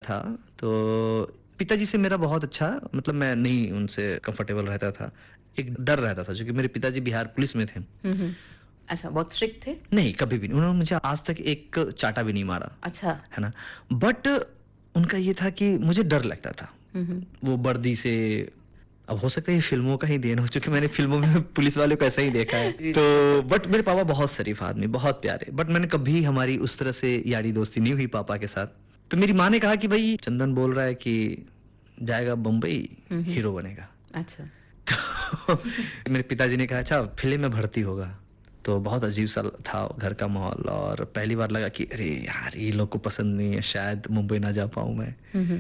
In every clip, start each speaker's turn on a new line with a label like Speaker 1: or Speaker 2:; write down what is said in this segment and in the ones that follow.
Speaker 1: था, तो पिताजी से मेरा बहुत अच्छा, मतलब मैं नहीं उनसे कंफर्टेबल रहता था। एक डर रहता था, क्योंकि मेरे पिताजी बिहार पुलिस में थे।
Speaker 2: अच्छा, बहुत स्ट्रिक्ट थे?
Speaker 1: नहीं, कभी भी नहीं। उन्होंने मुझे आज तक एक चाटा भी नहीं मारा।
Speaker 2: अच्छा।
Speaker 1: है ना? बट उनका ये था कि मुझे डर लगता था वो वर्दी से। अब हो सकता है ये फिल्मों का ही देन हो, चूंकि मैंने फिल्मों में पुलिस वाले को ऐसा ही देखा है। तो बट मेरे पापा बहुत शरीफ आदमी, बहुत प्यारे। बट मैंने कभी हमारी उस तरह से यारी दोस्ती नहीं हुई पापा के साथ। तो मेरी माँ ने कहा कि भाई चंदन बोल रहा है कि जाएगा बम्बई, हीरो बनेगा।
Speaker 2: अच्छा।
Speaker 1: तो मेरे पिताजी ने कहा अच्छा फिल्म में भर्ती होगा। तो बहुत अजीब सा था घर का माहौल, और पहली बार लगा कि अरे यार ये लोग को पसंद नहीं है, शायद मुंबई ना जा पाऊं मैं।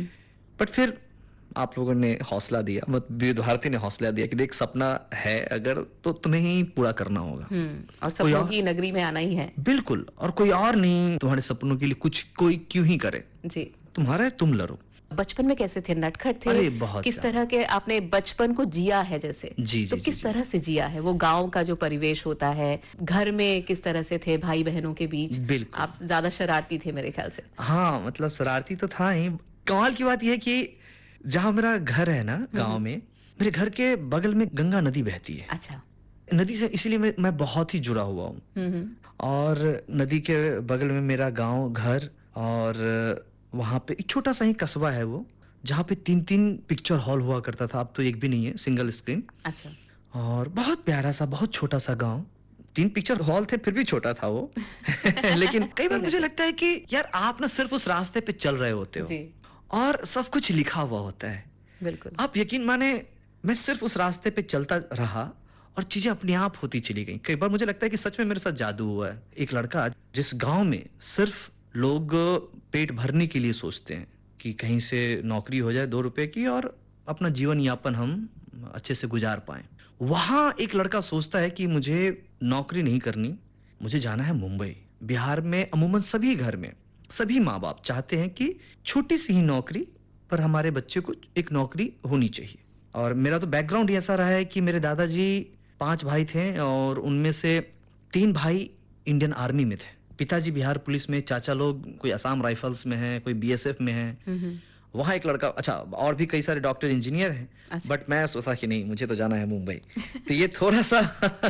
Speaker 1: बट फिर आप लोगों ने हौसला दिया, विविध भारती ने हौसला दिया कि देख सपना है अगर तो तुम्हें ही पूरा करना होगा।
Speaker 2: और सपनों की नगरी में आना ही है।
Speaker 1: बिल्कुल, और कोई और नहीं तुम्हारे सपनों के लिए कुछ कोई क्यों ही करे।
Speaker 2: जी।
Speaker 1: तुम्हारा है, तुम लड़ो।
Speaker 2: बचपन में कैसे थे? नटखट थे?
Speaker 1: अरे बहुत
Speaker 2: किस तरह के आपने बचपन को जिया है जैसे?
Speaker 1: जी,
Speaker 2: तो किस तरह से जिया है? वो गांव का जो परिवेश होता है, घर में किस तरह से थे भाई बहनों के बीच?
Speaker 1: बिल्कुल।
Speaker 2: आप ज्यादा शरारती थे मेरे ख्याल से।
Speaker 1: हाँ, मतलब शरारती तो था ही। कमाल की बात यह है कि जहाँ मेरा घर है ना गांव में, मेरे घर के बगल में गंगा नदी बहती है।
Speaker 2: अच्छा।
Speaker 1: नदी से इसलिए मैं बहुत ही जुड़ा हुआ हूँ। और नदी के बगल में मेरा गांव, घर, और वहां पे एक छोटा सा ही कस्बा है वो, जहाँ पे 3-3 पिक्चर हॉल हुआ करता था। अब तो एक भी नहीं है, सिंगल स्क्रीन।
Speaker 2: अच्छा।
Speaker 1: और बहुत प्यारा सा, बहुत छोटा सा गांव। 3 पिक्चर हॉल थे, फिर भी छोटा था वो। लेकिन कई बार मुझे लगता है कि यार आप ना सिर्फ उस रास्ते पे चल रहे होते हो
Speaker 2: जी।
Speaker 1: और सब कुछ लिखा हुआ होता है।
Speaker 2: बिल्कुल।
Speaker 1: आप यकीन माने, मैं सिर्फ उस रास्ते पे चलता रहा और चीजें अपने आप होती चली गई। कई बार मुझे लगता है कि सच में मेरे साथ जादू हुआ है। एक लड़का जिस गांव में सिर्फ लोग पेट भरने के लिए सोचते हैं कि कहीं से नौकरी हो जाए 2 रुपए की और अपना जीवन यापन हम अच्छे से गुजार पाएं, वहां एक लड़का सोचता है कि मुझे नौकरी नहीं करनी, मुझे जाना है मुंबई। बिहार में अमूमन सभी घर में सभी माँ बाप चाहते हैं कि छोटी सी ही नौकरी पर हमारे बच्चे को एक नौकरी होनी चाहिए। और मेरा तो बैकग्राउंड ऐसा रहा है कि मेरे दादाजी 5 भाई थे और उनमें से 3 भाई इंडियन आर्मी में थे। पिताजी बिहार पुलिस में, चाचा लोग कोई असम राइफल्स में हैं, कोई बीएसएफ में हैं। वहाँ एक लड़का, अच्छा और भी कई सारे डॉक्टर इंजीनियर हैं। अच्छा। बट मैं सोचा कि नहीं, मुझे तो जाना है मुंबई। तो ये थोड़ा सा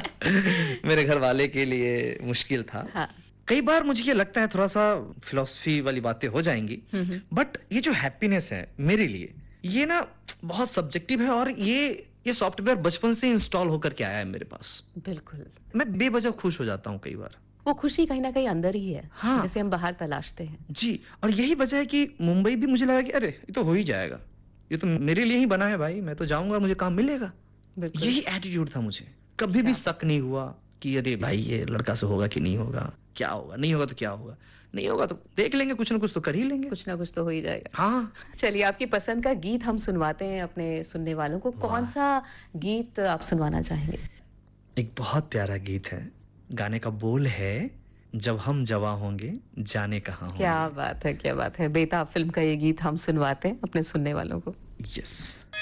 Speaker 1: मेरे घर वाले के लिए मुश्किल था। हाँ। कई बार मुझे ये लगता है थोड़ा सा फिलॉसफी वाली बातें हो जाएंगी, बट ये जो हैप्पीनेस है मेरे लिए, ये ना बहुत सब्जेक्टिव है। और ये सॉफ्टवेयर बचपन से इंस्टॉल होकर के आया है मेरे पास।
Speaker 2: बिल्कुल।
Speaker 1: मैं बेवजह खुश हो जाता हूँ कई बार।
Speaker 2: वो खुशी कहीं ना कहीं अंदर ही है। हाँ। जिसे हम बाहर तलाशते हैं। जी।
Speaker 1: और यही वजह है कि मुंबई भी मुझे लगा कि अरे ये तो हो ही जाएगा, ये तो मेरे लिए ही बना है भाई, मैं तो जाऊंगा, मुझे काम मिलेगा। यही एटीट्यूड था मुझे। कभी भी शक नहीं हुआ कि अरे भाई ये लड़का से होगा कि नहीं होगा, क्या होगा, नहीं होगा तो क्या होगा, नहीं होगा तो देख लेंगे, कुछ ना कुछ तो कर ही लेंगे,
Speaker 2: कुछ ना कुछ तो हो ही जाएगा।
Speaker 1: हाँ।
Speaker 2: चलिए, आपकी पसंद का गीत हम सुनवाते हैं अपने सुनने वालों को। कौन सा गीत आप सुनवाना चाहेंगे?
Speaker 1: एक बहुत प्यारा गीत है, गाने का बोल है जब हम जवां होंगे जाने कहां होंगे।
Speaker 2: क्या बात है, क्या बात है। बेताब फिल्म का ये गीत हम सुनवाते हैं अपने सुनने वालों को।
Speaker 1: यस।